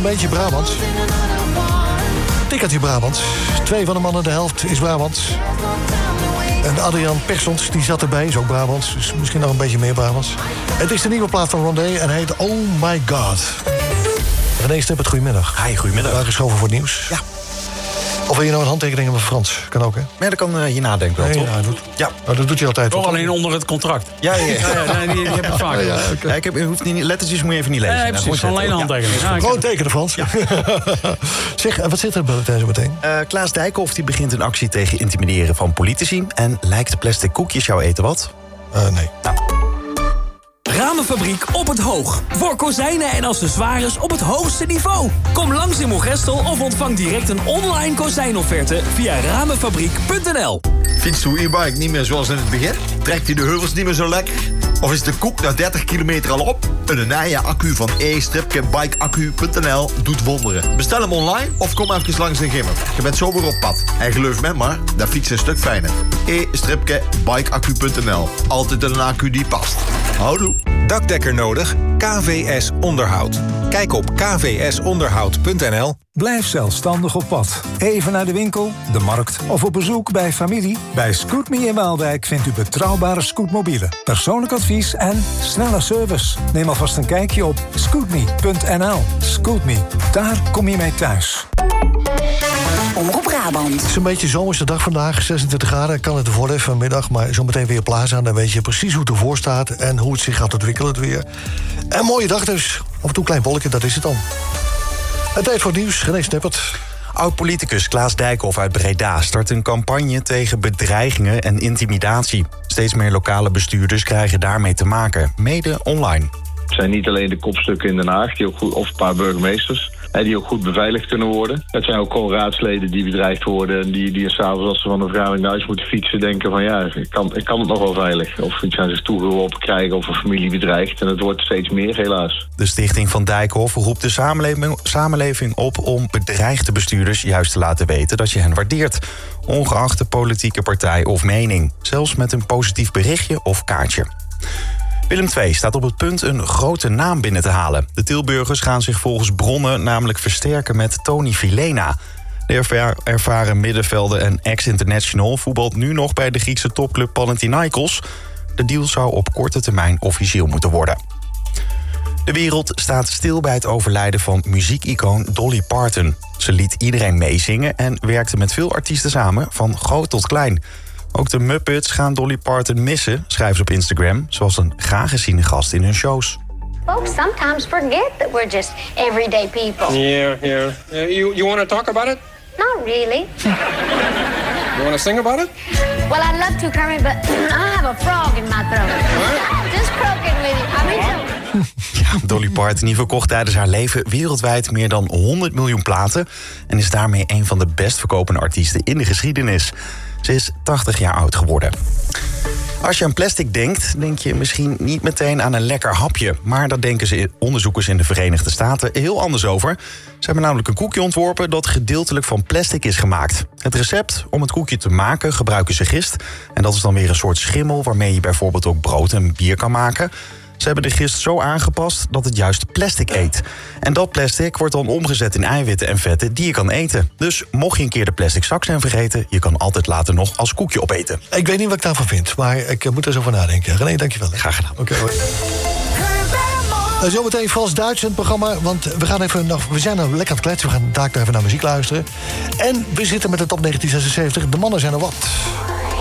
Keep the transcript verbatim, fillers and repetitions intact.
beetje Brabant. Tikkertje Brabant. Twee van de mannen, de helft is Brabant. En Adriaan Persons, die zat erbij, is ook Brabants. Dus misschien nog een beetje meer Brabants. Het is de nieuwe plaat van Rondé en heet Oh My God. René Stippert, goedemiddag. Hi, goedemiddag. Aangeschoven voor het nieuws. Ja. Of wil je nou een handtekening hebben van Frans? Kan ook, hè? Nee, dat kan uh, je nadenken wel, nee, toch? Ja, doet. Ja. Oh, dat doet hij altijd. Toch alleen onder het contract. Ja, ja, ja. ja, ja nee, die, die heb ik vaak. Ja, ja, okay. Ja, ik heb, hoeft niet, lettertjes moet je even niet lezen. Nee, precies. Ja, Gewoon alleen een handtekening. Ja, Gewoon tekenen, Frans. Ja. Zeg, wat zit er in bulletin zo meteen? Uh, Klaas Dijkhoff die begint een actie tegen intimideren van politici. En lijkt de plastic koekjes jou eten wat? Uh, nee. Nou. Ramenfabriek op het Hoog. Voor kozijnen en accessoires op het hoogste niveau. Kom langs in Moergestel of ontvang direct een online kozijnofferte via ramenfabriek punt n l. Fietst uw e-bike niet meer zoals in het begin? Trekt u de heuvels niet meer zo lekker? Of is de koek na dertig kilometer al op? Een nieuwe accu van e bike accu punt n l doet wonderen. Bestel hem online of kom even langs in Gimmer. Je bent zo weer op pad. En geloof me maar, dat fietsen een stuk fijner. e bike accu punt n l. Altijd een accu die past. Houdoe. Dakdekker nodig? K V S Onderhoud. Kijk op k v s onderhoud punt n l. Blijf zelfstandig op pad. Even naar de winkel, de markt of op bezoek bij familie. Bij Scootme in Waalwijk vindt u betrouwbare scootmobielen, persoonlijk advies en snelle service. Neem alvast een kijkje op scootme punt n l. Scootme, daar kom je mee thuis. Omroep Brabant. Het is een beetje zomerse dag vandaag, zesentwintig graden. Kan het ervoor even vanmiddag, maar zometeen weer plaats aan. Dan weet je precies hoe het ervoor staat en hoe het zich gaat ontwikkelen het weer. Een mooie dag dus. Af en toe een klein wolkje, dat is het dan. Het tijd voor het nieuws, René Stippert. Oud-politicus Klaas Dijkhoff uit Breda start een campagne tegen bedreigingen en intimidatie. Steeds meer lokale bestuurders krijgen daarmee te maken, mede online. Het zijn niet alleen de kopstukken in Den Haag, die ook goed, of een paar burgemeesters, die ook goed beveiligd kunnen worden. Het zijn ook gewoon raadsleden die bedreigd worden en die, die s'avonds als ze van de vergadering naar huis moeten fietsen denken van ja, ik kan, ik kan het nog wel veilig. Of iets aan zich toegeworpen krijgen of een familie bedreigt. En het wordt steeds meer, helaas. De stichting van Dijkhoff roept de samenleving, samenleving op om bedreigde bestuurders juist te laten weten dat je hen waardeert. Ongeacht de politieke partij of mening. Zelfs met een positief berichtje of kaartje. Willem twee staat op het punt een grote naam binnen te halen. De Tilburgers gaan zich volgens bronnen namelijk versterken met Tony Vilena. De erva- ervaren middenvelder en ex-international voetbalt nu nog bij de Griekse topclub Panathinaikos. De deal zou op korte termijn officieel moeten worden. De wereld staat stil bij het overlijden van muziekicoon Dolly Parton. Ze liet iedereen meezingen en werkte met veel artiesten samen, van groot tot klein. Ook de Muppets gaan Dolly Parton missen, schrijven ze op Instagram, zoals een graag geziene gast in hun shows. Folks sometimes forget that we're just everyday people. Yeah, yeah. Uh, you you want to talk about it? Not really. You want to sing about it? Well, I'd love to, Kermit, but I have a frog in my throat. What? Just croaking with you. I mean, Ja, Dolly Parton die verkocht tijdens haar leven wereldwijd meer dan honderd miljoen platen en is daarmee een van de best verkopende artiesten in de geschiedenis. Ze is tachtig jaar oud geworden. Als je aan plastic denkt, denk je misschien niet meteen aan een lekker hapje. Maar daar denken ze onderzoekers in de Verenigde Staten heel anders over. Ze hebben namelijk een koekje ontworpen dat gedeeltelijk van plastic is gemaakt. Het recept om het koekje te maken gebruiken ze gist. En dat is dan weer een soort schimmel waarmee je bijvoorbeeld ook brood en bier kan maken. Ze hebben de gist zo aangepast dat het juist plastic eet. En dat plastic wordt dan omgezet in eiwitten en vetten die je kan eten. Dus mocht je een keer de plastic zak zijn vergeten, je kan altijd later nog als koekje opeten. Ik weet niet wat ik daarvan vind, maar ik moet er eens over nadenken. René, dankjewel. Graag gedaan. Oké, okay, uh, zometeen Frans-Duits in het programma, want we, gaan even nog, we zijn er lekker aan het kletsen. We gaan daar even naar muziek luisteren. En we zitten met de top negentien zesenzeventig. De mannen zijn er wat.